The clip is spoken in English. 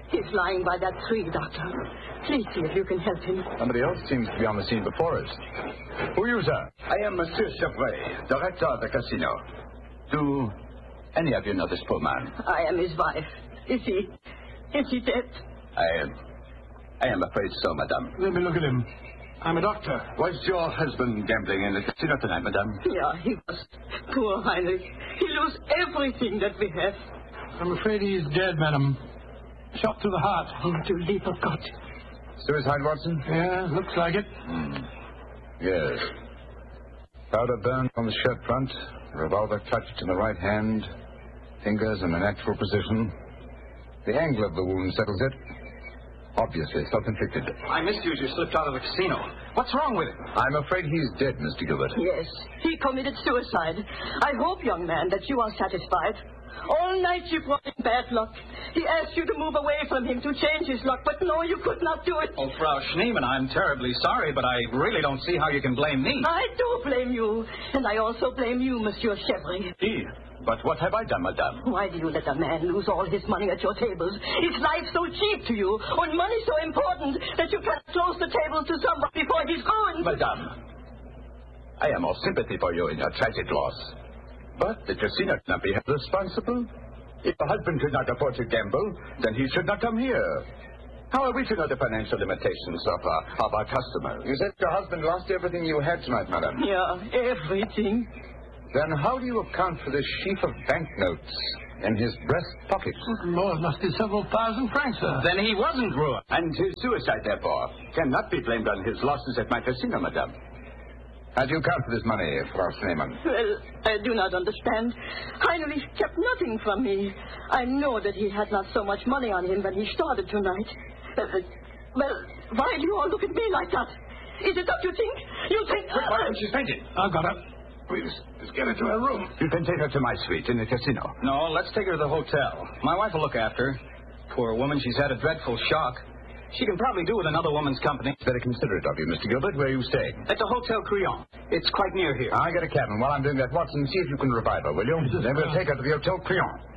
He's lying by that tree, Doctor. Please see if you can help him. Somebody else seems to be on the scene before us. Who are you, sir? I am Monsieur Chevray, director of the casino. Do any of you know this poor man? I am his wife. Is he dead? I am afraid so, madame. Let me look at him. I'm a doctor. Was your husband gambling in the casino tonight, madame? Yeah, he was. Poor Heinrich. He lost everything that we have. I'm afraid he's dead, madam. Shot through the heart. Oh, du lieber Gott. Suicide, Watson? Yeah, looks like it. Yes. Powder burned on the shirt front, revolver clutched in the right hand, fingers in a natural position. The angle of the wound settles it. Obviously self-inflicted. I missed you as you slipped out of the casino. What's wrong with him? I'm afraid he's dead, Mr. Gilbert. Yes, he committed suicide. I hope, young man, that you are satisfied. All night you brought him bad luck. He asked you to move away from him to change his luck, but no, you could not do it. Oh, Frau Schneemann, I'm terribly sorry, but I really don't see how you can blame me. I do blame you, and I also blame you, Monsieur Chevry. But what have I done, madame? Why do you let a man lose all his money at your tables? Is life so cheap to you, and money so important, that you can't close the tables to somebody before he's gone? Madame, I am all sympathy for you in your tragic loss. But the casino cannot be held responsible. If the husband could not afford to gamble, then he should not come here. How are we to know the financial limitations of our customers? You said your husband lost everything you had tonight, madam. Yeah, everything. Then how do you account for this sheaf of banknotes in his breast pocket? Lord, must be several thousand francs, sir. Then he wasn't ruined. And his suicide, therefore, cannot be blamed on his losses at my casino, madame. How do you account for this money, Frau Schneemann? Well, I do not understand. Heinrich kept nothing from me. I know that he had not so much money on him when he started tonight. Well, why do you all look at me like that? Is it that you think? You think... She's fainted. I got her. Please, just get her to her room. You can take her to my suite in the casino. No, let's take her to the hotel. My wife will look after her. Poor woman, she's had a dreadful shock. She can probably do with another woman's company. Very considerate of you, Mr. Gilbert. Where are you staying? At the Hotel Crillon. It's quite near here. I get a cabin. While I'm doing that, Watson, see if you can revive her, will you? Then we'll take her to the Hotel Crillon.